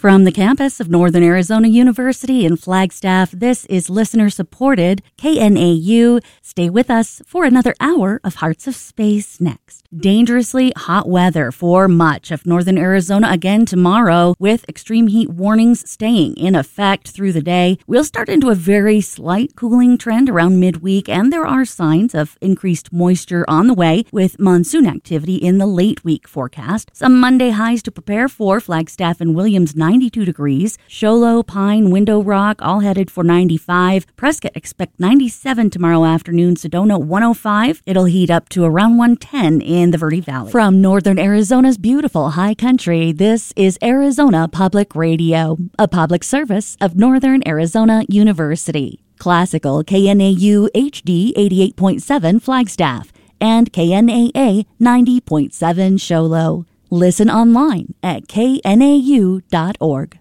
From the campus of Northern Arizona University in Flagstaff, this is listener-supported KNAU. Stay with us for another hour of Hearts of Space next. Dangerously hot weather for much of Northern Arizona again tomorrow, with extreme heat warnings staying in effect through the day. We'll start into a very slight cooling trend around midweek, and there are signs of increased moisture on the way with monsoon activity in the late week forecast. Some Monday highs to prepare for: Flagstaff and Williams 92 degrees, Show Low, Pine, Window Rock all headed for 95. Prescott expect 97 tomorrow afternoon. Sedona 105. It'll heat up to around 110 in the Verde Valley. From Northern Arizona's beautiful high country, this is Arizona Public Radio, a public service of Northern Arizona University. Classical KNAU HD 88.7 Flagstaff and KNAA 90.7 Show Low. Listen online at knau.org.